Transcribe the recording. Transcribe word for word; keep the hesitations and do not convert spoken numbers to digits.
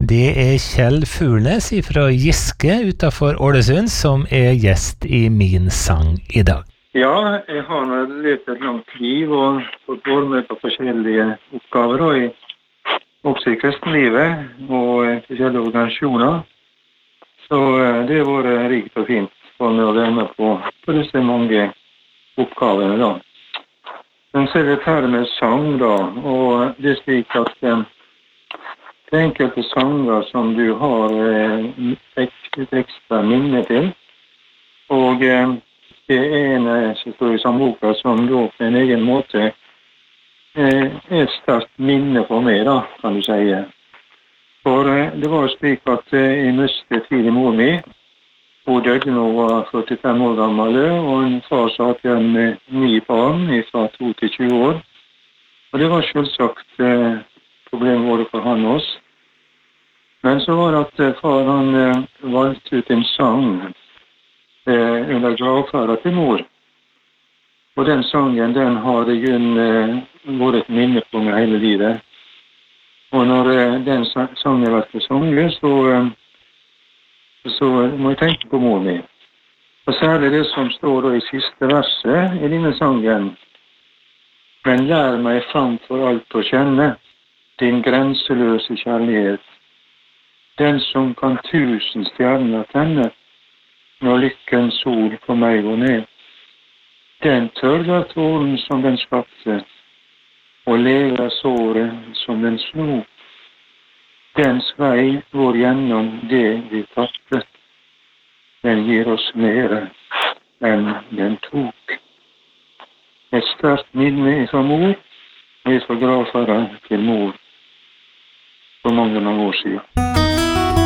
Det er Kjell Furnes fra Giske utenfor Ålesund som er gjest i min sang i dag. Ja, jeg har levd et langt liv og fått være med på forskjellige oppgaver, og i, også i kristenlivet og i forskjellige organisasjoner. Så det har vært rikt og fint for meg å være med på, på disse mange oppgavene da. Men så er det her med sang da, og det er slik at eh, det er enkelte sanger som du har eh, et ekstra minne til, og eh, det er en som står i sangboka som da på en egen måte eh, er et sterkt minne for meg da, kan du si. For eh, det var slik at eh, jeg mistet tidlig mor mi. Hun døde nå var førtifem år gammel, og en far satt igjen med ni barn fra to til tjue år. Og det var selvsagt eh, problemet både for han og oss. Men så var det at eh, far han eh, valgte ut en sang eh, under gravferda til mor. Og den sangen, den har i grunnen eh, vært et minne på meg hele livet. Og når eh, den sangen har vært sunget, så... Eh, så må jeg tenke på mor mi. Og særlig det som står i siste verset i denne sangen. Men lær meg framfor alt å kjenne din grenseløse kjærlighet, den som kan tusen stjerner tenne når lykkens sol på meg går ned. Den tørrer tåren som den skapte, og lever såret som den slo. Dens vei går gjennom det vi tapte. Den gir oss mere enn den tok. Et sterkt minne fra mor, vi får gravføre til mor for mange, mange år siden.